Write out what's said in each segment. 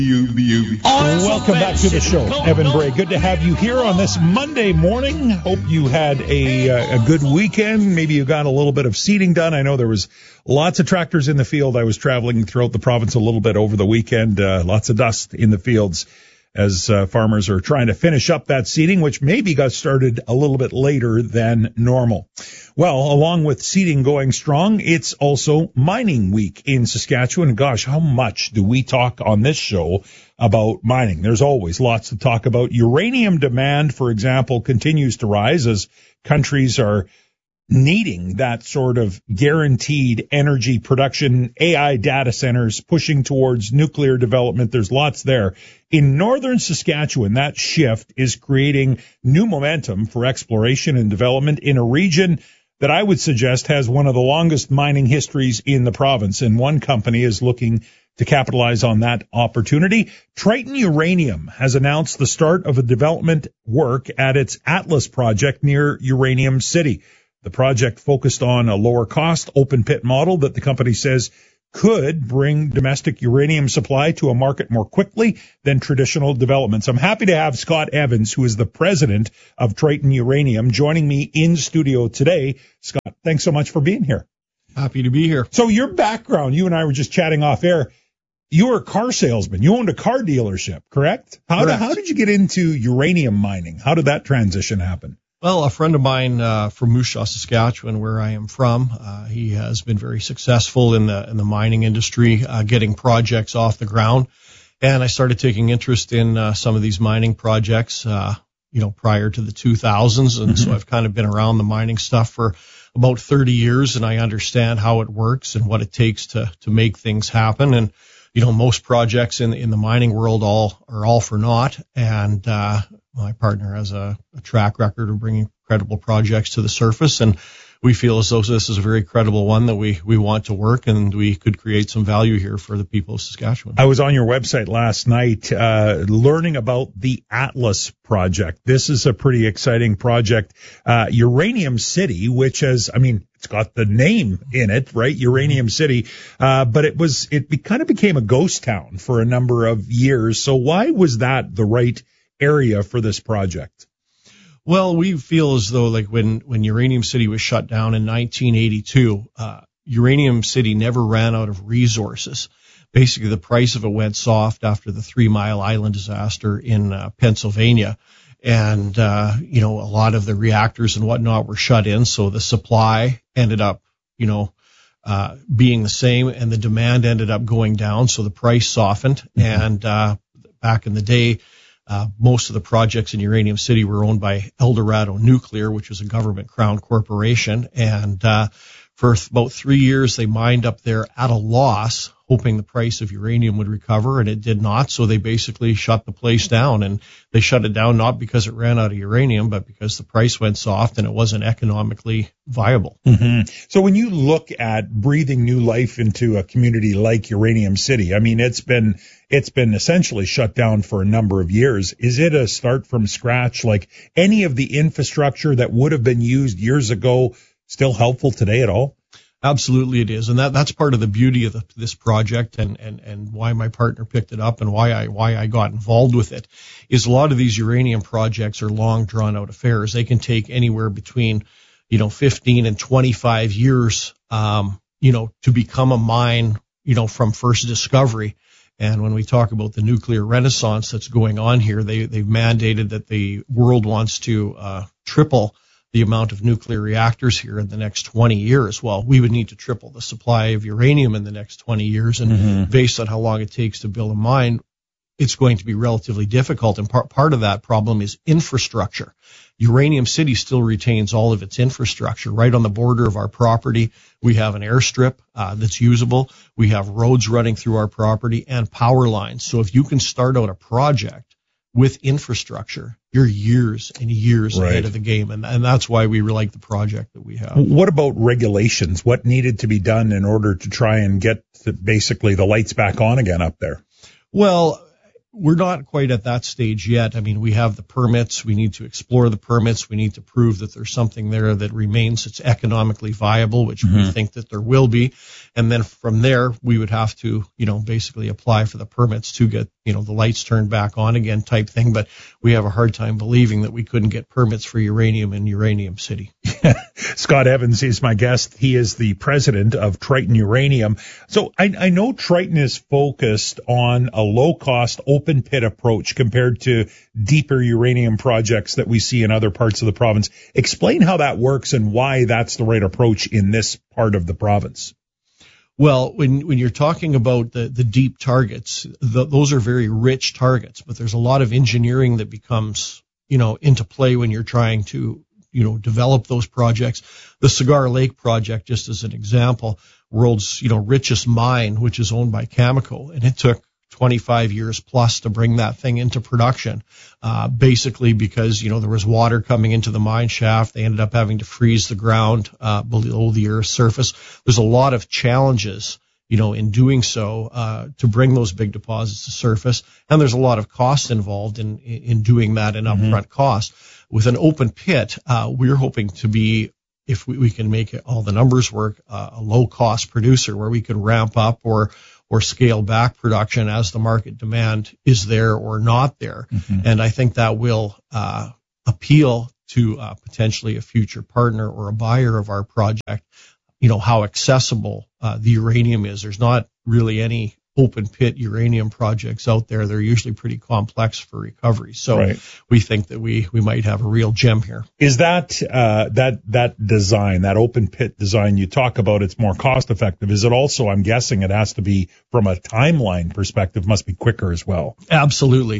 Welcome back to the show, Evan Bray. Good to have you here on this Monday morning. Hope you had a good weekend. Maybe you got a little bit of seeding done. I know there was lots of tractors in the field. I was traveling throughout the province a little bit over the weekend. Lots of dust in the fields as farmers are trying to finish up that seeding, which maybe got started a little bit later than normal. Well, along with seeding going strong, it's also mining week in Saskatchewan. Gosh, how much do we talk on this show about mining? There's always lots to talk about. Uranium demand, for example, continues to rise as countries are needing that sort of guaranteed energy production, AI data centers, pushing towards nuclear development. There's lots there. In northern Saskatchewan, that shift is creating new momentum for exploration and development in a region that I would suggest has one of the longest mining histories in the province, and one company is looking to capitalize on that opportunity. Triton Uranium has announced the start of a development work at its Atlas project near Uranium City. The project focused on a lower-cost open-pit model that the company says could bring domestic uranium supply to a market more quickly than traditional developments. I'm happy to have Scott Evans, who is the president of Triton Uranium, joining me in studio today. Scott, thanks so much for being here. Happy to be here. So your background, you and I were just chatting off air. You were a car salesman. You owned a car dealership, correct? How did you get into uranium mining? How did that transition happen? Well, a friend of mine from Moose Jaw, Saskatchewan, where I am from, he has been very successful in the mining industry, getting projects off the ground. And I started taking interest in some of these mining projects, prior to the 2000s. And so I've kind of been around the mining stuff for about 30 years, and I understand how it works and what it takes to make things happen. And most projects in the mining world are all for naught. And my partner has a track record of bringing credible projects to the surface, and we feel as though this is a very credible one that we want to work, and we could create some value here for the people of Saskatchewan. I was on your website last night learning about the Atlas project. This is a pretty exciting project. Uranium City, which has, it's got the name in it, right? Uranium City. But it kind of became a ghost town for a number of years. So why was that the right area for this project? Well, we feel as though when Uranium City was shut down in 1982, Uranium City never ran out of resources. Basically, the price of it went soft after the 3 Mile Island disaster in Pennsylvania. And, a lot of the reactors and whatnot were shut in. So the supply ended up, being the same, and the demand ended up going down. So the price softened. And, back in the day, most of the projects in Uranium City were owned by Eldorado Nuclear, which was a government crown corporation. And, for about 3 years, they mined up there at a loss, hoping the price of uranium would recover, and it did not. So they basically shut the place down, and they shut it down not because it ran out of uranium, but because the price went soft and it wasn't economically viable. So when you look at breathing new life into a community like Uranium City, it's been essentially shut down for a number of years. Is it a start from scratch? Like any of the infrastructure that would have been used years ago still helpful today at all? Absolutely it is. And that's part of the beauty of this project and why my partner picked it up and why I got involved with it is a lot of these uranium projects are long drawn out affairs. They can take anywhere between, 15 and 25 years, to become a mine, from first discovery. And when we talk about the nuclear renaissance that's going on here, they've mandated that the world wants to triple the amount of nuclear reactors here in the next 20 years. Well, we would need to triple the supply of uranium in the next 20 years. And based on how long it takes to build a mine, it's going to be relatively difficult. And part of that problem is infrastructure. Uranium City still retains all of its infrastructure. Right on the border of our property, we have an airstrip that's usable. We have roads running through our property and power lines. So if you can start out a project with infrastructure, you're years and years ahead of the game. And that's why we like the project that we have. What about regulations? What needed to be done in order to try and get basically the lights back on again up there? Well, we're not quite at that stage yet. We have the permits. We need to explore the permits. We need to prove that there's something there that remains that's economically viable, which we think that there will be. And then from there, we would have to, basically apply for the permits to get the lights turned back on again type thing. But we have a hard time believing that we couldn't get permits for uranium in Uranium City. Scott Evans is my guest. He is the president of Triton Uranium. So I know Triton is focused on a low-cost open pit approach compared to deeper uranium projects that we see in other parts of the province. Explain how that works and why that's the right approach in this part of the province. Well, when you're talking about the deep targets, those are very rich targets, but there's a lot of engineering that becomes, into play when you're trying to, develop those projects. The Cigar Lake project, just as an example, world's, richest mine, which is owned by Cameco, and it took 25 years plus to bring that thing into production, basically because, there was water coming into the mine shaft. They ended up having to freeze the ground below the Earth's surface. There's a lot of challenges, in doing so to bring those big deposits to surface, and there's a lot of cost involved in doing that in upfront cost. With an open pit, we're hoping to be, if we can make it, all the numbers work, a low-cost producer where we could ramp up or scale back production as the market demand is there or not there. And I think that will appeal to potentially a future partner or a buyer of our project, how accessible the uranium is. There's not really any open pit uranium projects out there. They're usually pretty complex for recovery. So we think that we might have a real gem here. Is that that design, that open pit design you talk about, it's more cost effective? Is it also, I'm guessing it has to be, from a timeline perspective, must be quicker as well? Absolutely.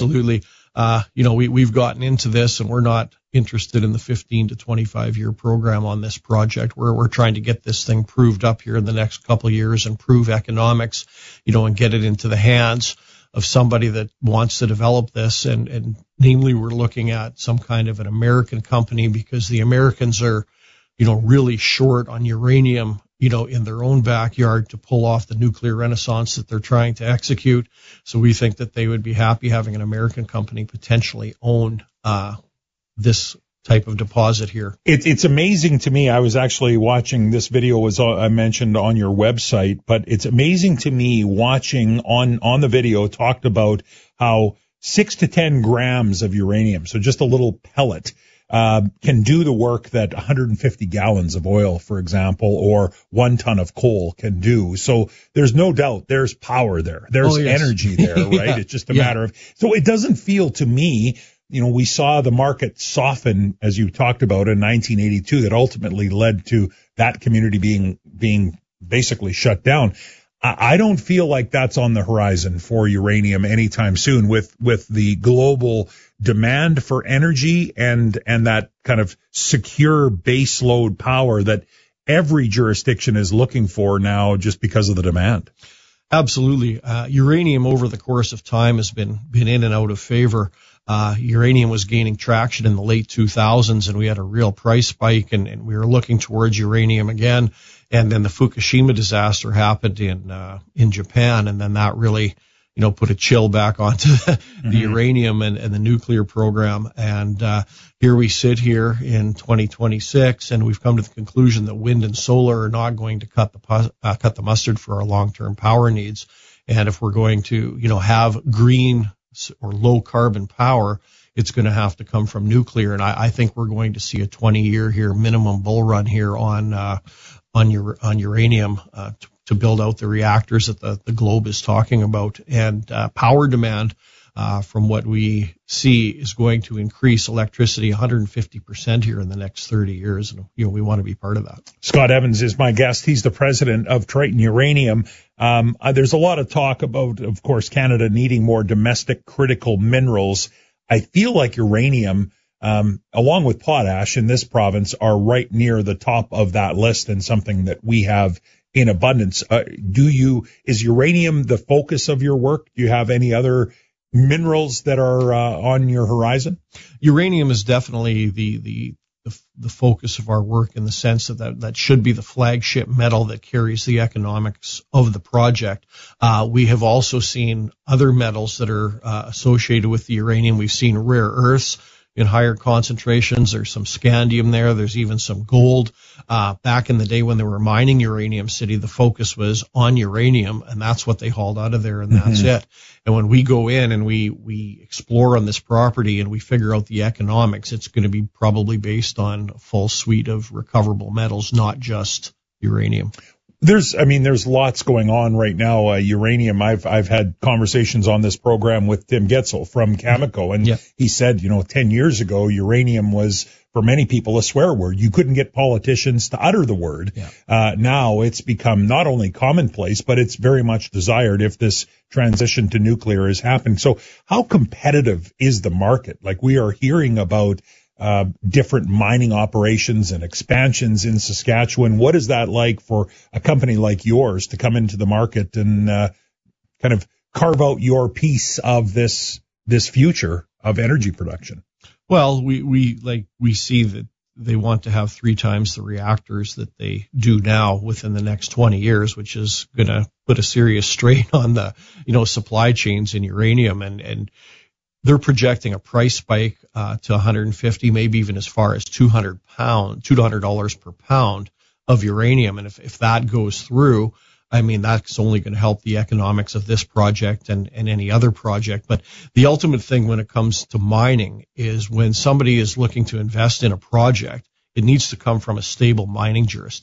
We've gotten into this, and we're not interested in the 15 to 25 year program on this project. We're trying to get this thing proved up here in the next couple of years and prove economics, and get it into the hands of somebody that wants to develop this. And namely, we're looking at some kind of an American company, because the Americans are, really short on uranium, in their own backyard to pull off the nuclear renaissance that they're trying to execute. So we think that they would be happy having an American company potentially own this type of deposit here. It's amazing to me. I was actually watching this video, was I mentioned on your website, but it's amazing to me watching on the video talked about how 6 to 10 grams of uranium, so just a little pellet, can do the work that 150 gallons of oil, for example, or 1 ton of coal can do. So there's no doubt there's power there. There's energy there, right? It's just a matter of, so it doesn't feel to me, we saw the market soften, as you talked about, in 1982, that ultimately led to that community being basically shut down. I don't feel like that's on the horizon for uranium anytime soon, with the global demand for energy and that kind of secure baseload power that every jurisdiction is looking for now, just because of the demand. Absolutely. Uranium over the course of time has been in and out of favor. Uranium was gaining traction in the late 2000s, and we had a real price spike, and we were looking towards uranium again. And then the Fukushima disaster happened in Japan, and then that really, put a chill back onto the uranium and the nuclear program. And here we sit here in 2026, and we've come to the conclusion that wind and solar are not going to cut the mustard for our long-term power needs. And if we're going to, have green or low carbon power, it's going to have to come from nuclear. And I think we're going to see a 20-year here minimum bull run here on uranium to build out the reactors that the globe is talking about. And power demand, from what we see, is going to increase electricity 150% here in the next 30 years. And we want to be part of that. Scott Evans is my guest. He's the president of Triton Uranium. There's a lot of talk about, of course, Canada needing more domestic critical minerals. I feel like uranium, along with potash in this province, are right near the top of that list, and something that we have in abundance. Is uranium the focus of your work? Do you have any other minerals that are on your horizon? Uranium is definitely the focus of our work, in the sense that should be the flagship metal that carries the economics of the project. We have also seen other metals that are associated with the uranium. We've seen rare earths in higher concentrations. There's some scandium there. There's even some gold. Back in the day when they were mining Uranium City, the focus was on uranium, and that's what they hauled out of there, and that's it. And when we go in and we explore on this property and we figure out the economics, it's going to be probably based on a full suite of recoverable metals, not just uranium. There's lots going on right now. Uranium. I've had conversations on this program with Tim Getzel from Cameco, and he said, 10 years ago, uranium was for many people a swear word. You couldn't get politicians to utter the word. Now it's become not only commonplace, but it's very much desired if this transition to nuclear is happening. So how competitive is the market? Like, we are hearing about different mining operations and expansions in Saskatchewan. What is that like for a company like yours to come into the market and kind of carve out your piece of this future of energy production? Well, we see that they want to have 3 times the reactors that they do now within the next 20 years, which is going to put a serious strain on the supply chains in uranium, and they're projecting a price spike to 150, maybe even as far as $200 per pound of uranium. And if that goes through, I mean, that's only going to help the economics of this project and any other project. But the ultimate thing when it comes to mining is when somebody is looking to invest in a project, it needs to come from a stable mining jurisdiction.